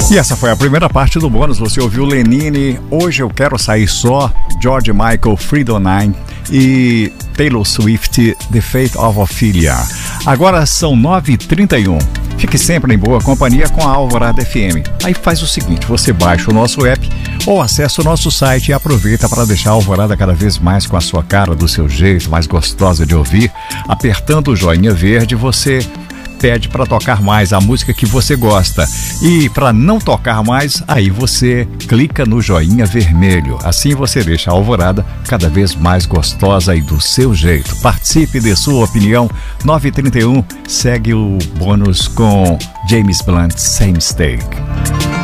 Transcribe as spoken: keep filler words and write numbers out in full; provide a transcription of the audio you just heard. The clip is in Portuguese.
E essa foi a primeira parte do bônus. Você ouviu Lenine, Hoje Eu Quero Sair Só, George Michael, Freedom Nine e Taylor Swift, The Fate of Ophelia. Agora são nove e trinta e um. Fique sempre em boa companhia com a Alvorada F M. Aí faz o seguinte, você baixa o nosso app ou acessa o nosso site e aproveita para deixar a Alvorada cada vez mais com a sua cara, do seu jeito, mais gostosa de ouvir. Apertando o joinha verde, você pede para tocar mais a música que você gosta. E para não tocar mais, aí você clica no joinha vermelho. Assim você deixa a Alvorada cada vez mais gostosa e do seu jeito. Participe, dê sua opinião. nove e trinta e um, segue o bônus com James Blunt, Same Mistake.